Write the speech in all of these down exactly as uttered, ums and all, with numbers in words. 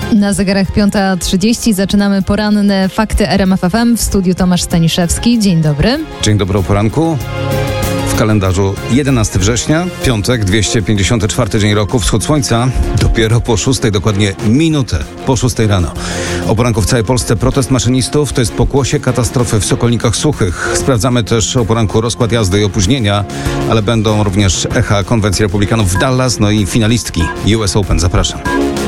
Na zegarach piąta trzydzieści zaczynamy poranne Fakty R M F F M. W studiu Tomasz Staniszewski. Dzień dobry. Dzień dobry o poranku. W kalendarzu jedenastego września, piątek, dwieście pięćdziesiąty czwarty dzień roku, wschód słońca dopiero po szóstej, dokładnie minutę po szóstej rano. O poranku w całej Polsce protest maszynistów, to jest pokłosie katastrofy w Sokolnikach Suchych. Sprawdzamy też o poranku rozkład jazdy i opóźnienia, ale będą również echa konwencji republikanów w Dallas, no i finalistki U S Open. Zapraszam.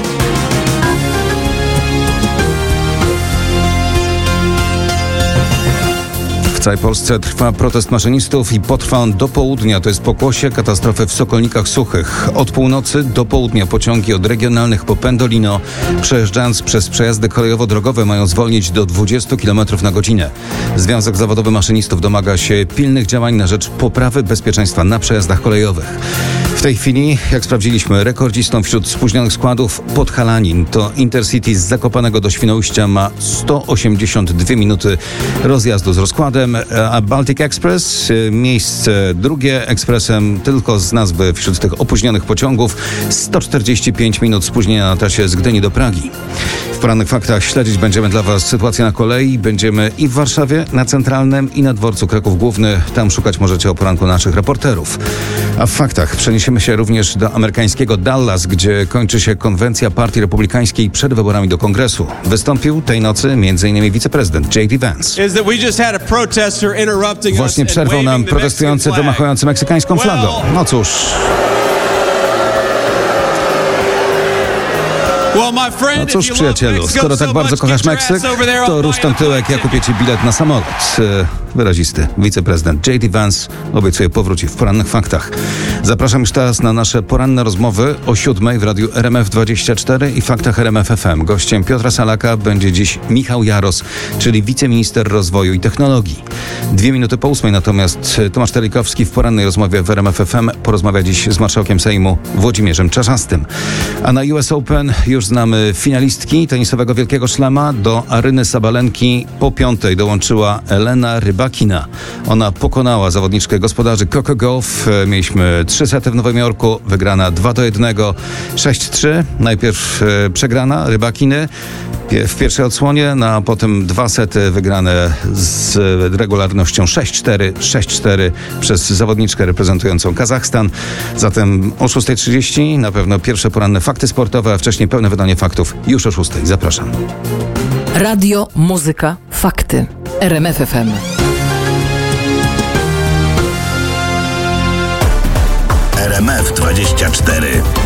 W całej Polsce trwa protest maszynistów i potrwa on do południa. To jest pokłosie katastrofy w Sokolnikach Suchych. Od północy do południa pociągi od regionalnych po Pendolino, przejeżdżając przez przejazdy kolejowo-drogowe, mają zwolnić do dwudziestu kilometrów na godzinę. Związek Zawodowy Maszynistów domaga się pilnych działań na rzecz poprawy bezpieczeństwa na przejazdach kolejowych. W tej chwili, jak sprawdziliśmy, rekordzistą wśród spóźnionych składów Podhalanin. To Intercity z Zakopanego do Świnoujścia ma sto osiemdziesiąt dwie minuty rozjazdu z rozkładem, a Baltic Express, miejsce drugie ekspresem tylko z nazwy wśród tych opóźnionych pociągów, sto czterdzieści pięć minut spóźnienia na trasie z Gdyni do Pragi. W porannych faktach śledzić będziemy dla Was sytuację na kolei. Będziemy i w Warszawie, na Centralnym i na dworcu Kraków Główny. Tam szukać możecie o poranku naszych reporterów. A w faktach przeniesiemy się również do amerykańskiego Dallas, gdzie kończy się konwencja Partii Republikańskiej przed wyborami do Kongresu. Wystąpił tej nocy m.in. wiceprezydent J D Vance. Właśnie przerwał nam protestujący wymachujący meksykańską flagą. No cóż... No cóż, przyjacielu, skoro tak bardzo kochasz Meksyk, to rusz ten tyłek, ja kupię ci bilet na samolot. Wyrazisty wiceprezydent J D Vance obiecuje powróci w porannych faktach. Zapraszam już teraz na nasze poranne rozmowy o siódmej w radiu R M F dwadzieścia cztery i faktach R M F F M. Gościem Piotra Salaka będzie dziś Michał Jaros, czyli wiceminister rozwoju i technologii. Dwie minuty po ósmej natomiast Tomasz Telikowski w porannej rozmowie w R M F F M porozmawia dziś z marszałkiem Sejmu Włodzimierzem Czarzastym. A na U S Open już znamy finalistki tenisowego Wielkiego Szlema. Do Aryny Sabalenki po piątej dołączyła Elena Rybakina. Ona pokonała zawodniczkę gospodarzy Coco Gauff. Mieliśmy trzy sety w Nowym Jorku, wygrana dwa do jednego, sześć trzy. Najpierw e, przegrana Rybakiny w pierwszej odsłonie, no, a potem dwa sety wygrane z regularnością sześć cztery, sześć cztery przez zawodniczkę reprezentującą Kazachstan. Zatem o szósta trzydzieści na pewno pierwsze poranne fakty sportowe, a wcześniej pełne wydanie faktów już o szóstej. Zapraszam. Radio, muzyka, fakty. R M F F M. R M F dwadzieścia cztery.